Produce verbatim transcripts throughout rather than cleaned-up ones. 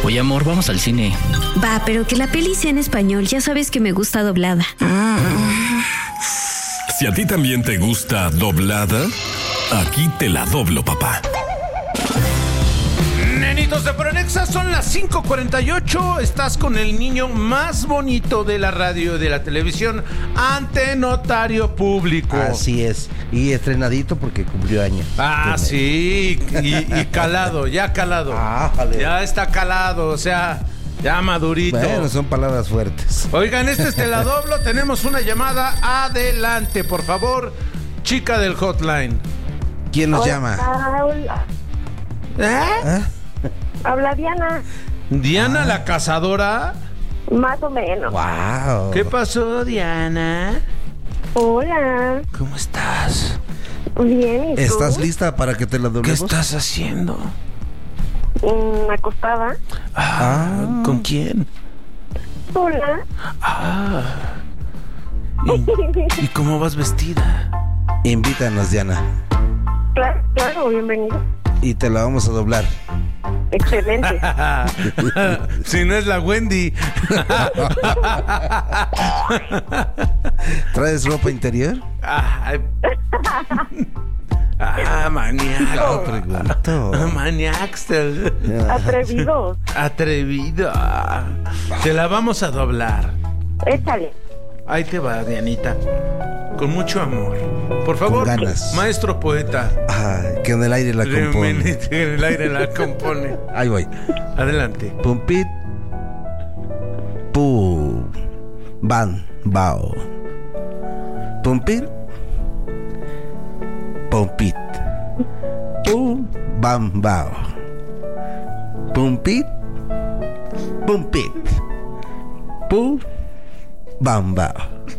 Oye, amor, vamos al cine. Va, pero que la peli sea en español. Ya sabes que me gusta doblada. Si a ti también te gusta doblada, aquí te la doblo, papá. Nenitos de Pronexa, son las cinco cuarenta y ocho. Estás con el niño más bonito de la radio y de la televisión ante notario público. Así es. Y estrenadito porque cumplió años. Ah, sí. Y, y calado, ya calado. Ah, vale. Ya está calado, o sea, ya madurito. Bueno, son palabras fuertes. Oigan, este es Te la doblo. Tenemos una llamada. Adelante, por favor, chica del hotline. ¿Quién nos llama? Hola. ¿Eh? ¿Eh? Habla Diana. ¿Diana la cazadora? Más o menos. Wow. ¿Qué pasó, Diana? Hola. ¿Cómo estás? Bien, ¿y tú? ¿Estás lista para que te la ¿Qué doblemos? estás haciendo? Mm, acostada. Ah, Ah. ¿con quién? Hola. Ah. ¿Y, ¿Y cómo vas vestida? Invítanos, Diana. Claro, claro, bienvenido. Y te la vamos a doblar. Excelente. Si no es la Wendy. ¿Traes ropa interior? Ah, ah maniaco. No pregunto. Maniaxtel. Atrevidos. Atrevido. Te la vamos a doblar. Échale. Ahí te va, Dianita. Con mucho amor. Por favor, Con ganas. maestro poeta. Ay, que en el aire la compone. Que en el aire la compone. Ahí voy. Adelante. Pumpit. Pu. Ban. Bao. Pumpit. Pumpit. Pu. Ban. Bao. Pumpit. Pumpit. Pu. Ban. Bao.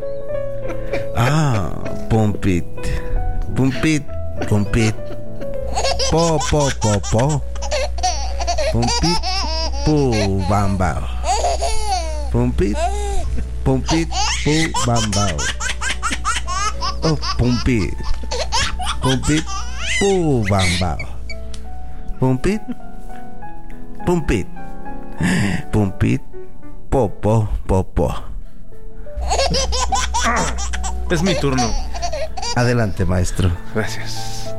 Ah, pumpit. Pumpit. Pumpit. Po, po, po, po. Pumpit. Pu. Ban. Bao. Pumpit. Pumpit. Pu. Ban. Bao. Oh, pumpit. Pumpit. Pu. Ban. Bao. Pumpit. Pumpit. Pumpit. Po, po, po, po. Es mi turno. Adelante, maestro. Gracias.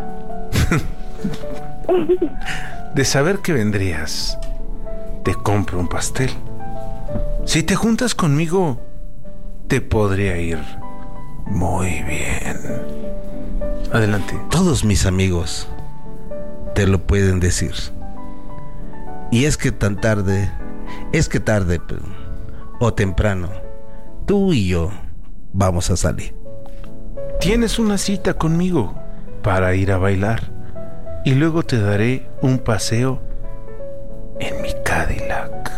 De saber que vendrías, te compro un pastel. Si te juntas conmigo, te podría ir muy bien. Adelante. Todos mis amigos te lo pueden decir. Y es que tan tarde, es que tarde pues, o temprano, tú y yo vamos a salir. Tienes una cita conmigo para ir a bailar y luego te daré un paseo en mi Cadillac.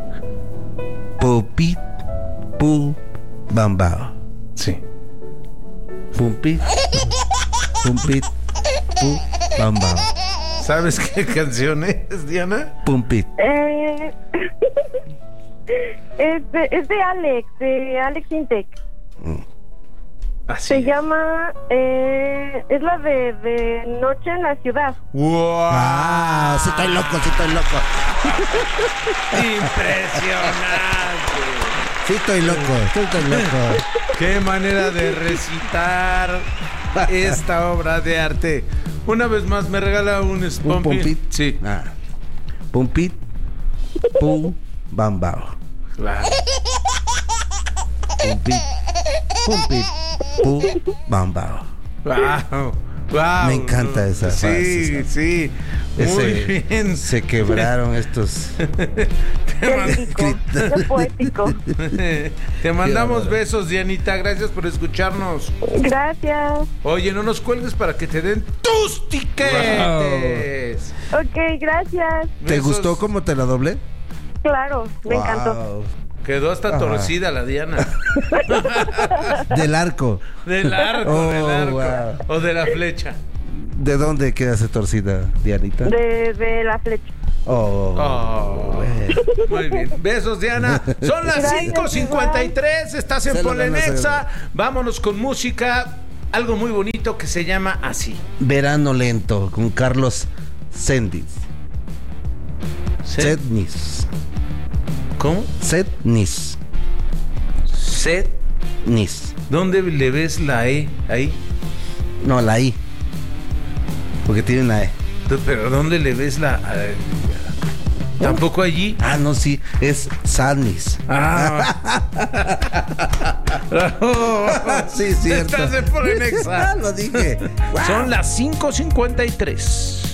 Pupit, pu, bambao. Sí. Pumpit, pumpit, pu, bambao. ¿Sabes qué canción es, Diana? Pumpit. Eh, es, de, es de Alex, de Alex Intec. Así Se es. llama, eh, es la de, de Noche en la Ciudad. ¡Wow! Ah, sí estoy loco, sí estoy loco. ¡Impresionante! Sí estoy loco, sí estoy loco. ¡Qué manera de recitar esta obra de arte! Una vez más, ¿me regala un ¿Un Pumpit? pumpit? Sí. Ah. Pumpit, pu, bambao. Claro. Pumpit, pumpit, pu, bambao. ¡Wow! ¡Wow! Me encanta esa Sí, frase. sí. Muy Ese- bien. Se quebraron estos. Te, man- Poético, es poético. te mandamos bárbaro. besos, Dianita. Gracias por escucharnos. Gracias. Oye, no nos cuelgues para que te den tus tiquetes. Ok, gracias. ¿Te Besos. gustó cómo te la doblé? Claro, me Wow. encantó. Quedó hasta Ajá. torcida la Diana. Del arco. Del arco, Oh, del arco. wow. O de la flecha. ¿De dónde quedaste torcida, Dianita? De, de la flecha. Oh, Oh, bueno. muy bien. Besos, Diana. Son las Gracias, cinco cincuenta y tres. Estás en Se lo ganó, se lo Polenexa. ganó. Vámonos con música. Algo muy bonito que se llama así. Verano lento con Carlos Sendis. Setnis. ¿Cómo? Setnis. Setnis. ¿Dónde le ves la E ahí? No, la I. Porque tiene una E. Pero ¿dónde le ves la...? Eh, ¿tampoco allí? Ah, no, sí. Es Sadnis. Ah. Sí, cierto. Estás en Polenexa. Lo dije. Son las cinco cincuenta y tres.